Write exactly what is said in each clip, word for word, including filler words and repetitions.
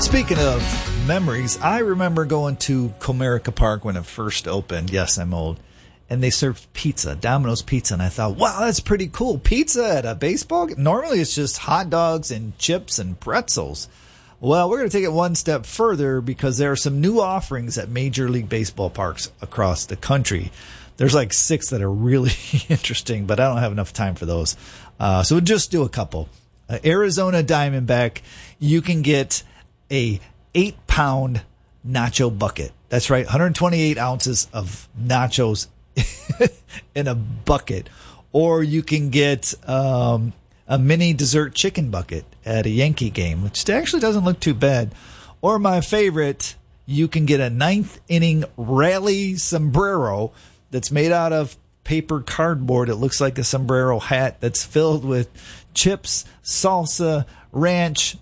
Speaking of memories, I remember going to Comerica Park when it first opened. Yes, I'm old. And they served pizza, Domino's pizza. And I thought, wow, that's pretty cool. Pizza at a baseball game? Normally it's just hot dogs and chips and pretzels. Well, we're going to take it one step further because there are some new offerings at Major League Baseball parks across the country. There's like six that are really interesting, but I don't have enough time for those. Uh, so we'll just do a couple. Uh, Arizona Diamondback, you can get a eight pound nacho bucket. That's right, one hundred twenty-eight ounces of nachos in a bucket. Or you can get um, a mini dessert chicken bucket at a Yankee game, which actually doesn't look too bad. Or my favorite, you can get a ninth inning rally sombrero that's made out of paper cardboard. It looks like a sombrero hat that's filled with chips, salsa, ranch,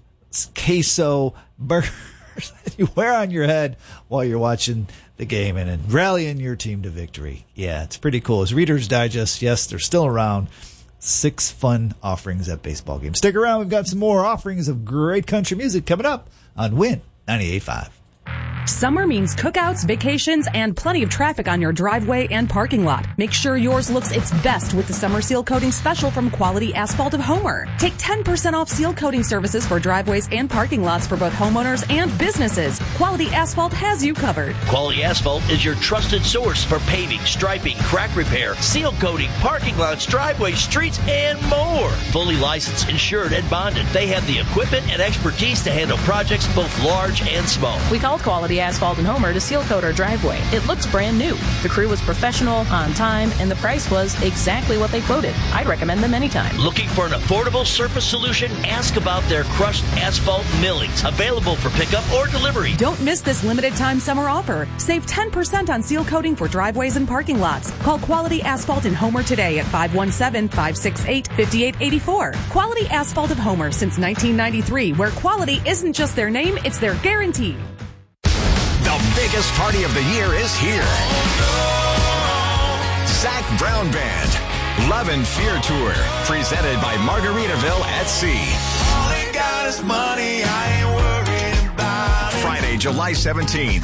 queso, burgers that you wear on your head while you're watching the game and, and rallying your team to victory. Yeah, it's pretty cool. It's Reader's Digest. Yes, they're still around. Six fun offerings at baseball games. Stick around. We've got some more offerings of great country music coming up on Win ninety-eight point five. Summer means cookouts, vacations, and plenty of traffic on your driveway and parking lot. Make sure yours looks its best with the Summer Seal Coating Special from Quality Asphalt of Homer. Take ten percent off seal coating services for driveways and parking lots for both homeowners and businesses. Quality Asphalt has you covered. Quality Asphalt is your trusted source for paving, striping, crack repair, seal coating, parking lots, driveways, streets, and more. Fully licensed, insured, and bonded. They have the equipment and expertise to handle projects both large and small. We called Quality Asphalt and Homer to seal coat our driveway. It looks brand new. The crew was professional, on time, and the price was exactly what they quoted. I'd recommend them anytime. Looking for an affordable surface solution? Ask about their crushed asphalt millings, available for pickup or delivery. Don't miss this limited time summer offer. Save ten percent on seal coating for driveways and parking lots. Call Quality Asphalt and Homer today at five one seven, five six eight, five eight eight four. Quality Asphalt of Homer since nineteen ninety-three, where quality isn't just their name, it's their guarantee. The biggest party of the year is here. Zac Brown Band, Love and Fear Tour, presented by Margaritaville at Sea. All they got is money, I ain't worried about it. Friday, July seventeenth,